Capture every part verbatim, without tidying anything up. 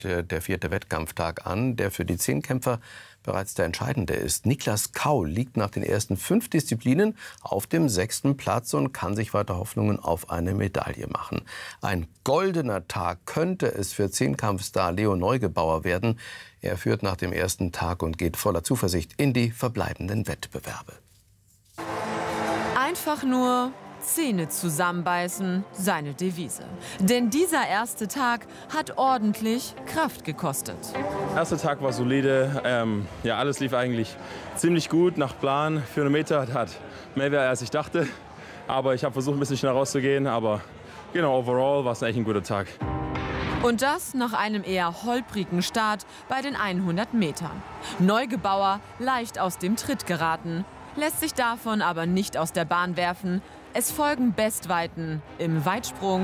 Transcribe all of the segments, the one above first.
der vierte Wettkampftag an, der für die Zehnkämpfer bereits der entscheidende ist. Niklas Kaul liegt nach den ersten fünf Disziplinen auf dem sechsten Platz und kann sich weiter Hoffnungen auf eine Medaille machen. Ein goldener Tag könnte es für Zehnkampfstar Leo Neugebauer werden. Er führt nach dem ersten Tag und geht voller Zuversicht in die verbleibenden Wettbewerbe. Einfach nur Zähne zusammenbeißen, seine Devise. Denn dieser erste Tag hat ordentlich Kraft gekostet. Der erste Tag war solide. Ähm, ja, alles lief eigentlich ziemlich gut nach Plan. vierhundert Meter hat mehr wert, als ich dachte. Aber ich habe versucht, ein bisschen schneller rauszugehen. Aber genau, overall war es eigentlich ein guter Tag. Und das nach einem eher holprigen Start bei den hundert Metern. Neugebauer leicht aus dem Tritt geraten, lässt sich davon aber nicht aus der Bahn werfen. Es folgen Bestweiten im Weitsprung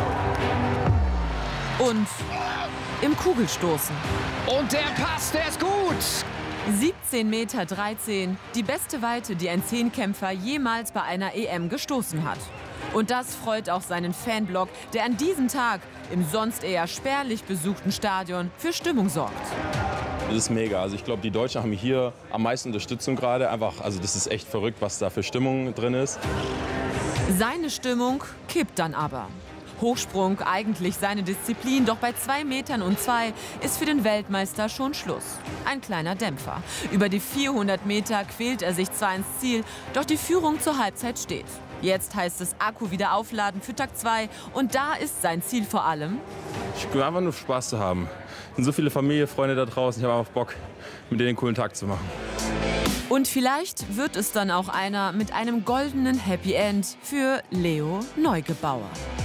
und im Kugelstoßen. Und der Pass, der ist gut! siebzehn Meter dreizehn, die beste Weite, die ein Zehnkämpfer jemals bei einer E M gestoßen hat. Und das freut auch seinen Fanblock, der an diesem Tag im sonst eher spärlich besuchten Stadion für Stimmung sorgt. Das ist mega. Also ich glaube, die Deutschen haben hier am meisten Unterstützung gerade. Einfach, also das ist echt verrückt, was da für Stimmung drin ist. Seine Stimmung kippt dann aber. Hochsprung, eigentlich seine Disziplin, doch bei zwei Metern und zwei ist für den Weltmeister schon Schluss. Ein kleiner Dämpfer. Über die vierhundert Meter quält er sich zwar ins Ziel, doch die Führung zur Halbzeit steht. Jetzt heißt es Akku wieder aufladen für Tag zwei und da ist sein Ziel vor allem: Ich will einfach nur Spaß zu haben. Es sind so viele Familie, Freunde da draußen, ich habe einfach Bock, mit denen einen coolen Tag zu machen. Und vielleicht wird es dann auch einer mit einem goldenen Happy End für Leo Neugebauer.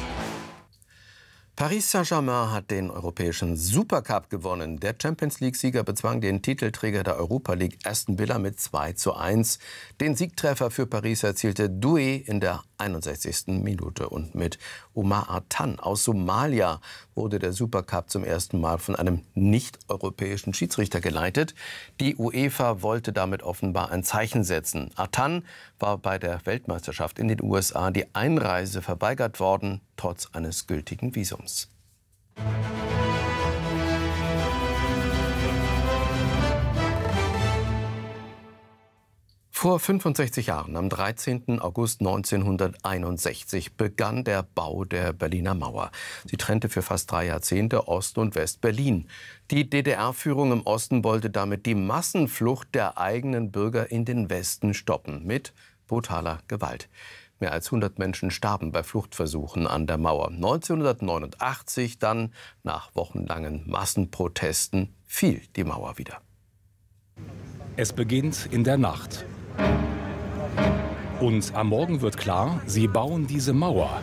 Paris Saint-Germain hat den europäischen Supercup gewonnen. Der Champions-League-Sieger bezwang den Titelträger der Europa League Aston Villa mit zwei zu eins. Den Siegtreffer für Paris erzielte Doué in der einundsechzigsten Minute. Und mit Omar Artan aus Somalia wurde der Supercup zum ersten Mal von einem nicht-europäischen Schiedsrichter geleitet. Die UEFA wollte damit offenbar ein Zeichen setzen. Artan war bei der Weltmeisterschaft in den U S A die Einreise verweigert worden, trotz eines gültigen Visums. Vor fünfundsechzig Jahren, am dreizehnten August neunzehnhunderteinundsechzig, begann der Bau der Berliner Mauer. Sie trennte für fast drei Jahrzehnte Ost- und West-Berlin. Die D D R-Führung im Osten wollte damit die Massenflucht der eigenen Bürger in den Westen stoppen, mit brutaler Gewalt. Mehr als hundert Menschen starben bei Fluchtversuchen an der Mauer. neunzehnhundertneunundachtzig dann, nach wochenlangen Massenprotesten, fiel die Mauer wieder. Es beginnt in der Nacht. Und am Morgen wird klar, sie bauen diese Mauer.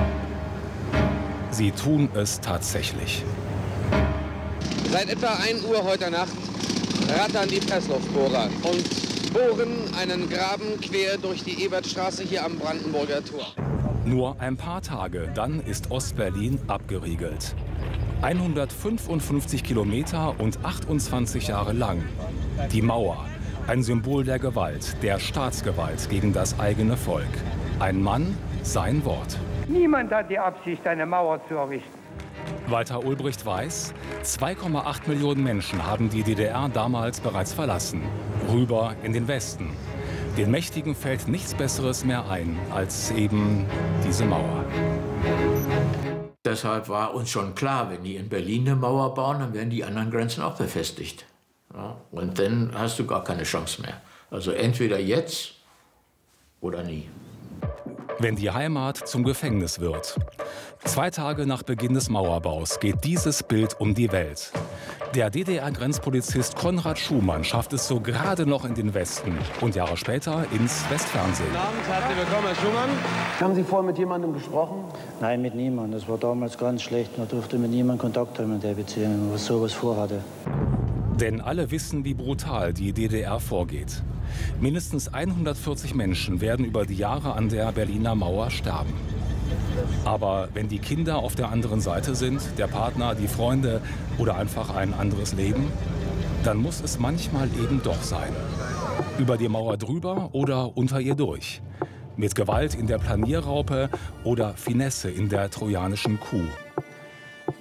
Sie tun es tatsächlich. Seit etwa ein Uhr heute Nacht rattern die Pressluftbohrer und bohren einen Graben quer durch die Ebertstraße hier am Brandenburger Tor. Nur ein paar Tage, dann ist Ostberlin abgeriegelt. hundertfünfundfünfzig Kilometer und achtundzwanzig Jahre lang. Die Mauer, ein Symbol der Gewalt, der Staatsgewalt gegen das eigene Volk. Ein Mann, sein Wort. Niemand hat die Absicht, eine Mauer zu errichten. Walter Ulbricht weiß, zwei Komma acht Millionen Menschen haben die D D R damals bereits verlassen. Rüber in den Westen. Den Mächtigen fällt nichts Besseres mehr ein als eben diese Mauer. Deshalb war uns schon klar, wenn die in Berlin eine Mauer bauen, dann werden die anderen Grenzen auch befestigt. Ja, und dann hast du gar keine Chance mehr. Also entweder jetzt oder nie. Wenn die Heimat zum Gefängnis wird. Zwei Tage nach Beginn des Mauerbaus geht dieses Bild um die Welt. Der D D R-Grenzpolizist Konrad Schumann schafft es so gerade noch in den Westen und Jahre später ins Westfernsehen. Guten Abend, herzlich willkommen, Herr Schumann. Haben Sie vorher mit jemandem gesprochen? Nein, mit niemandem. Das war damals ganz schlecht. Man durfte mit niemandem Kontakt haben in der Beziehung, wenn man sowas vorhatte. Denn alle wissen, wie brutal die D D R vorgeht. Mindestens hundertvierzig Menschen werden über die Jahre an der Berliner Mauer sterben. Aber wenn die Kinder auf der anderen Seite sind, der Partner, die Freunde oder einfach ein anderes Leben, dann muss es manchmal eben doch sein. Über die Mauer drüber oder unter ihr durch. Mit Gewalt in der Planierraupe oder Finesse in der trojanischen Kuh.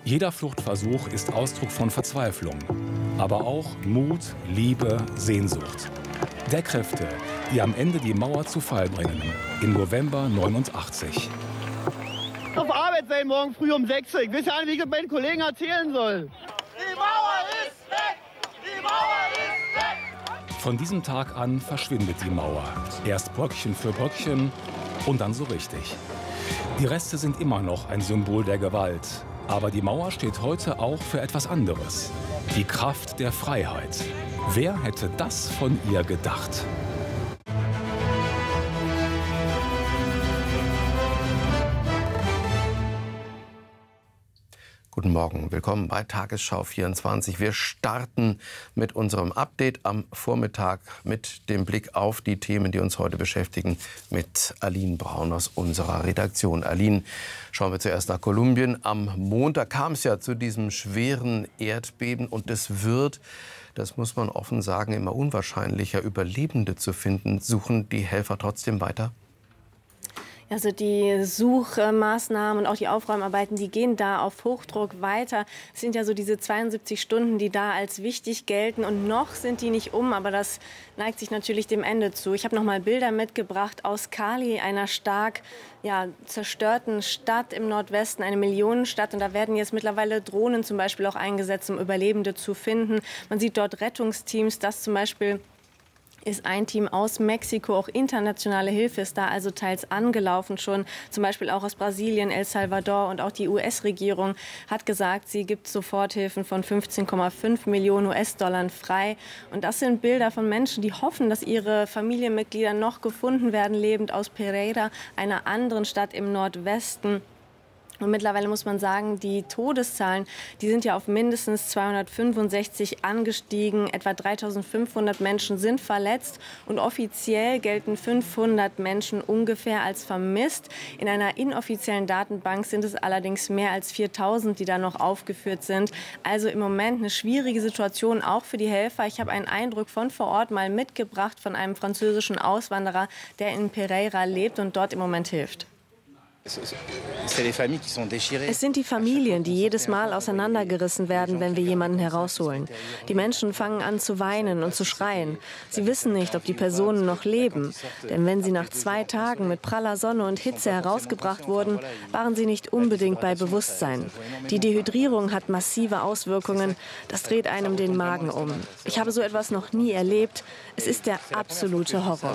Jeder Fluchtversuch ist Ausdruck von Verzweiflung, aber auch Mut, Liebe, Sehnsucht. Der Kräfte, die am Ende die Mauer zu Fall bringen, im November neunundachtzig. Auf Arbeit sein morgen früh um sechs Uhr. Ich weiß ja nicht, wie ich das meinen Kollegen erzählen soll. Die Mauer ist weg! Die Mauer ist weg! Von diesem Tag an verschwindet die Mauer. Erst Bröckchen für Bröckchen und dann so richtig. Die Reste sind immer noch ein Symbol der Gewalt. Aber die Mauer steht heute auch für etwas anderes. Die Kraft der Freiheit. Wer hätte das von ihr gedacht? Guten Morgen, willkommen bei Tagesschau vierundzwanzig. Wir starten mit unserem Update am Vormittag mit dem Blick auf die Themen, die uns heute beschäftigen, mit Aline Braun aus unserer Redaktion. Aline, schauen wir zuerst nach Kolumbien. Am Montag kam es ja zu diesem schweren Erdbeben und es wird, das muss man offen sagen, immer unwahrscheinlicher, Überlebende zu finden. Suchen die Helfer trotzdem weiter? Also die Suchmaßnahmen und auch die Aufräumarbeiten, die gehen da auf Hochdruck weiter. Es sind ja so diese zweiundsiebzig Stunden, die da als wichtig gelten. Und noch sind die nicht um, aber das neigt sich natürlich dem Ende zu. Ich habe noch mal Bilder mitgebracht aus Cali, einer stark ja, zerstörten Stadt im Nordwesten, eine Millionenstadt. Und da werden jetzt mittlerweile Drohnen zum Beispiel auch eingesetzt, um Überlebende zu finden. Man sieht dort Rettungsteams, das zum Beispiel ist ein Team aus Mexiko, auch internationale Hilfe ist da also teils angelaufen schon, zum Beispiel auch aus Brasilien, El Salvador, und auch die U S-Regierung hat gesagt, sie gibt Soforthilfen von fünfzehn Komma fünf Millionen U S-Dollar frei. Und das sind Bilder von Menschen, die hoffen, dass ihre Familienmitglieder noch gefunden werden, lebend aus Pereira, einer anderen Stadt im Nordwesten. Und mittlerweile muss man sagen, die Todeszahlen, die sind ja auf mindestens zweihundertfünfundsechzig angestiegen. Etwa dreitausendfünfhundert Menschen sind verletzt und offiziell gelten fünfhundert Menschen ungefähr als vermisst. In einer inoffiziellen Datenbank sind es allerdings mehr als viertausend, die da noch aufgeführt sind. Also im Moment eine schwierige Situation auch für die Helfer. Ich habe einen Eindruck von vor Ort mal mitgebracht von einem französischen Auswanderer, der in Pereira lebt und dort im Moment hilft. Es sind die Familien, die jedes Mal auseinandergerissen werden, wenn wir jemanden herausholen. Die Menschen fangen an zu weinen und zu schreien. Sie wissen nicht, ob die Personen noch leben. Denn wenn sie nach zwei Tagen mit praller Sonne und Hitze herausgebracht wurden, waren sie nicht unbedingt bei Bewusstsein. Die Dehydrierung hat massive Auswirkungen. Das dreht einem den Magen um. Ich habe so etwas noch nie erlebt. Es ist der absolute Horror.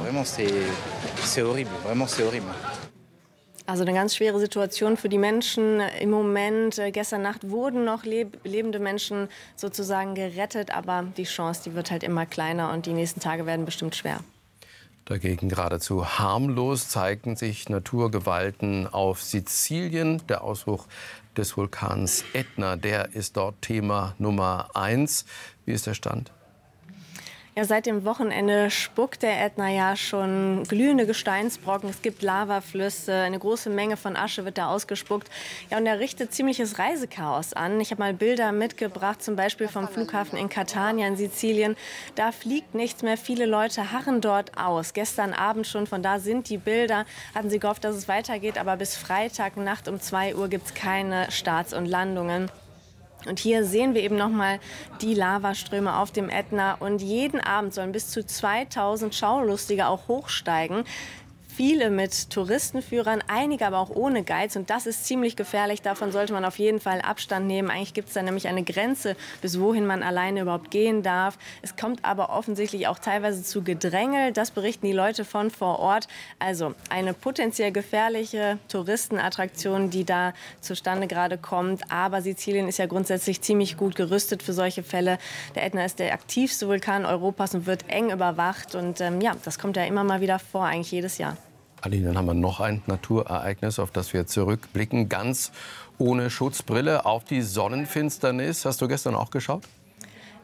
Also eine ganz schwere Situation für die Menschen im Moment. Gestern Nacht wurden noch leb lebende Menschen sozusagen gerettet, aber die Chance, die wird halt immer kleiner und die nächsten Tage werden bestimmt schwer. Dagegen geradezu harmlos zeigen sich Naturgewalten auf Sizilien. Der Ausbruch des Vulkans Ätna, der ist dort Thema Nummer eins. Wie ist der Stand? Ja, seit dem Wochenende spuckt der Ätna ja schon glühende Gesteinsbrocken. Es gibt Lavaflüsse, eine große Menge von Asche wird da ausgespuckt. Ja, und er richtet ziemliches Reisechaos an. Ich habe mal Bilder mitgebracht, zum Beispiel vom Flughafen in Catania in Sizilien. Da fliegt nichts mehr, viele Leute harren dort aus. Gestern Abend schon, von da sind die Bilder. Hatten sie gehofft, dass es weitergeht, aber bis Freitagnacht um zwei Uhr gibt es keine Starts und Landungen. Und hier sehen wir eben noch mal die Lavaströme auf dem Ätna. Und jeden Abend sollen bis zu zweitausend Schaulustige auch hochsteigen. Viele mit Touristenführern, einige aber auch ohne Guides. Und das ist ziemlich gefährlich. Davon sollte man auf jeden Fall Abstand nehmen. Eigentlich gibt es da nämlich eine Grenze, bis wohin man alleine überhaupt gehen darf. Es kommt aber offensichtlich auch teilweise zu Gedrängel. Das berichten die Leute von vor Ort. Also eine potenziell gefährliche Touristenattraktion, die da zustande gerade kommt. Aber Sizilien ist ja grundsätzlich ziemlich gut gerüstet für solche Fälle. Der Ätna ist der aktivste Vulkan Europas und wird eng überwacht. Und ähm, ja, das kommt ja immer mal wieder vor, eigentlich jedes Jahr. Aline, dann haben wir noch ein Naturereignis, auf das wir zurückblicken. Ganz ohne Schutzbrille auf die Sonnenfinsternis. Hast du gestern auch geschaut?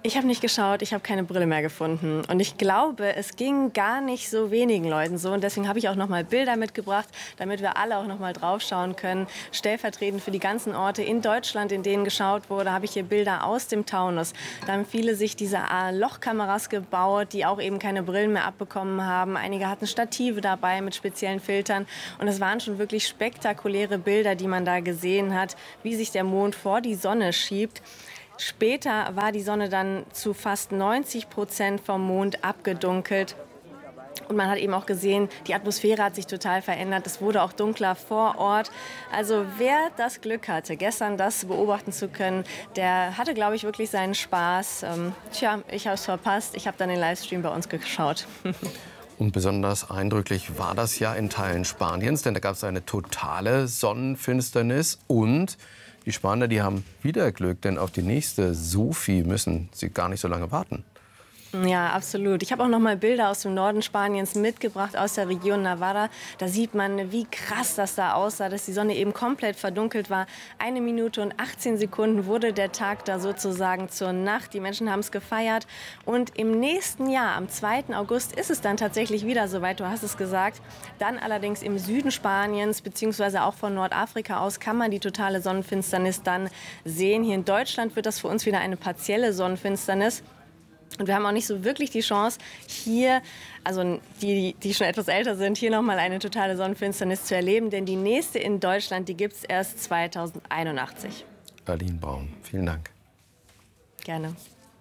Ich habe nicht geschaut, ich habe keine Brille mehr gefunden. Und ich glaube, es ging gar nicht so wenigen Leuten so. Und deswegen habe ich auch noch mal Bilder mitgebracht, damit wir alle auch noch mal drauf schauen können. Stellvertretend für die ganzen Orte in Deutschland, in denen geschaut wurde, habe ich hier Bilder aus dem Taunus. Da haben viele sich diese Lochkameras gebaut, die auch eben keine Brillen mehr abbekommen haben. Einige hatten Stative dabei mit speziellen Filtern. Und es waren schon wirklich spektakuläre Bilder, die man da gesehen hat, wie sich der Mond vor die Sonne schiebt. Später war die Sonne dann zu fast neunzig Prozent vom Mond abgedunkelt. Und man hat eben auch gesehen, die Atmosphäre hat sich total verändert. Es wurde auch dunkler vor Ort. Also wer das Glück hatte, gestern das beobachten zu können, der hatte, glaube ich, wirklich seinen Spaß. Ähm, tja, ich habe es verpasst. Ich habe dann den Livestream bei uns geschaut. Und besonders eindrücklich war das ja in Teilen Spaniens, denn da gab es eine totale Sonnenfinsternis. Und die Spanier, die haben wieder Glück, denn auf die nächste Sophie müssen sie gar nicht so lange warten. Ja, absolut. Ich habe auch noch mal Bilder aus dem Norden Spaniens mitgebracht, aus der Region Navarra. Da sieht man, wie krass das da aussah, dass die Sonne eben komplett verdunkelt war. Eine Minute und achtzehn Sekunden wurde der Tag da sozusagen zur Nacht. Die Menschen haben es gefeiert. Und im nächsten Jahr, am zweiten August, ist es dann tatsächlich wieder soweit. Du hast es gesagt. Dann allerdings im Süden Spaniens, beziehungsweise auch von Nordafrika aus, kann man die totale Sonnenfinsternis dann sehen. Hier in Deutschland wird das für uns wieder eine partielle Sonnenfinsternis. Und wir haben auch nicht so wirklich die Chance, hier, also die, die schon etwas älter sind, hier nochmal eine totale Sonnenfinsternis zu erleben. Denn die nächste in Deutschland, die gibt es erst zweitausendeinundachtzig. Aline Braun, vielen Dank. Gerne.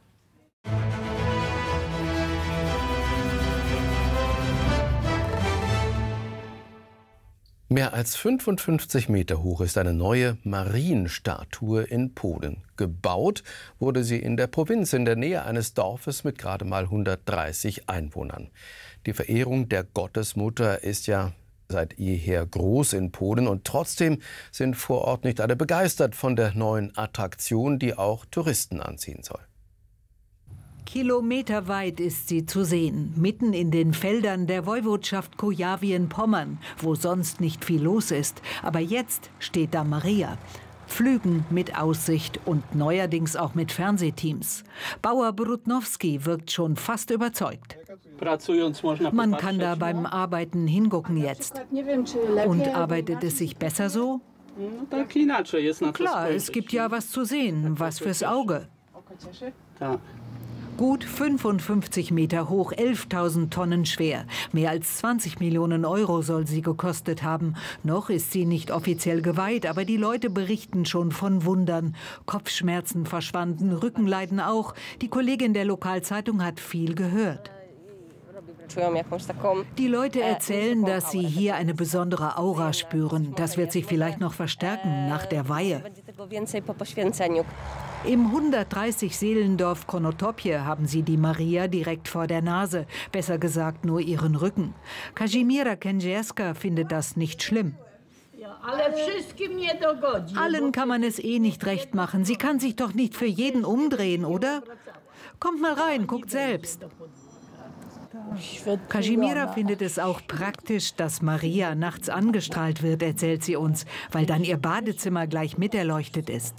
Mehr als fünfundfünfzig Meter hoch ist eine neue Marienstatue in Polen. Gebaut wurde sie in der Provinz in der Nähe eines Dorfes mit gerade mal hundertdreißig Einwohnern. Die Verehrung der Gottesmutter ist ja seit jeher groß in Polen und trotzdem sind vor Ort nicht alle begeistert von der neuen Attraktion, die auch Touristen anziehen soll. Kilometerweit ist sie zu sehen, mitten in den Feldern der Woiwodschaft Kujawien-Pommern, wo sonst nicht viel los ist. Aber jetzt steht da Maria. Pflügen mit Aussicht und neuerdings auch mit Fernsehteams. Bauer Brudnowski wirkt schon fast überzeugt. Man kann da beim Arbeiten hingucken jetzt. Und arbeitet es sich besser so? Klar, es gibt ja was zu sehen, was fürs Auge. Gut fünfundfünfzig Meter hoch, elftausend Tonnen schwer. Mehr als zwanzig Millionen Euro soll sie gekostet haben. Noch ist sie nicht offiziell geweiht, aber die Leute berichten schon von Wundern. Kopfschmerzen verschwanden, Rückenleiden auch. Die Kollegin der Lokalzeitung hat viel gehört. Die Leute erzählen, dass sie hier eine besondere Aura spüren. Das wird sich vielleicht noch verstärken nach der Weihe. Im hundertdreißig Seelendorf Konotopje haben sie die Maria direkt vor der Nase. Besser gesagt nur ihren Rücken. Kazimierza Kędzierska findet das nicht schlimm. Allen kann man es eh nicht recht machen. Sie kann sich doch nicht für jeden umdrehen, oder? Kommt mal rein, guckt selbst. Kazimierza findet es auch praktisch, dass Maria nachts angestrahlt wird, erzählt sie uns, weil dann ihr Badezimmer gleich miterleuchtet ist.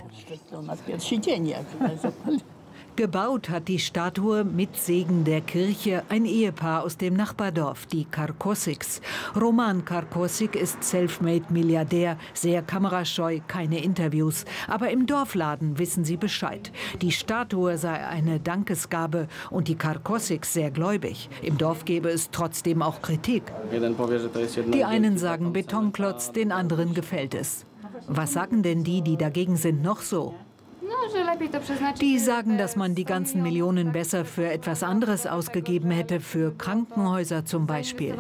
Gebaut hat die Statue mit Segen der Kirche ein Ehepaar aus dem Nachbardorf, die Karkosiks. Roman Karkosik ist Selfmade-Milliardär, sehr kamerascheu, keine Interviews. Aber im Dorfladen wissen sie Bescheid. Die Statue sei eine Dankesgabe und die Karkosiks sehr gläubig. Im Dorf gäbe es trotzdem auch Kritik. Die einen sagen Betonklotz, den anderen gefällt es. Was sagen denn die, die dagegen sind, noch so? Die sagen, dass man die ganzen Millionen besser für etwas anderes ausgegeben hätte, für Krankenhäuser zum Beispiel.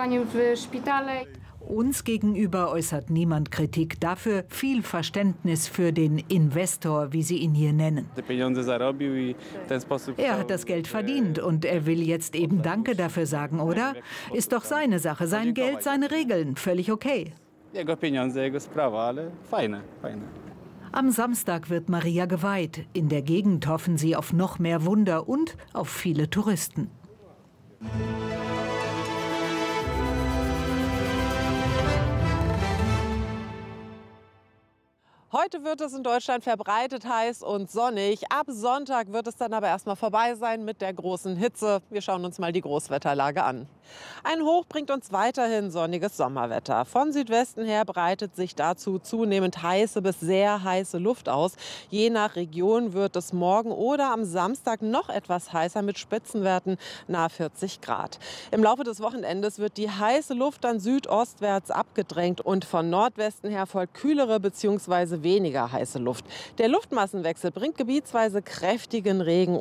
Uns gegenüber äußert niemand Kritik, dafür viel Verständnis für den Investor, wie sie ihn hier nennen. Er hat das Geld verdient und er will jetzt eben Danke dafür sagen, oder? Ist doch seine Sache, sein Geld, seine Regeln, völlig okay. Am Samstag wird Maria geweiht. In der Gegend hoffen sie auf noch mehr Wunder und auf viele Touristen. Heute wird es in Deutschland verbreitet heiß und sonnig. Ab Sonntag wird es dann aber erstmal vorbei sein mit der großen Hitze. Wir schauen uns mal die Großwetterlage an. Ein Hoch bringt uns weiterhin sonniges Sommerwetter. Von Südwesten her breitet sich dazu zunehmend heiße bis sehr heiße Luft aus. Je nach Region wird es morgen oder am Samstag noch etwas heißer mit Spitzenwerten nahe vierzig Grad. Im Laufe des Wochenendes wird die heiße Luft dann südostwärts abgedrängt und von Nordwesten her folgt kühlere bzw. weniger heiße Luft. Der Luftmassenwechsel bringt gebietsweise kräftigen Regen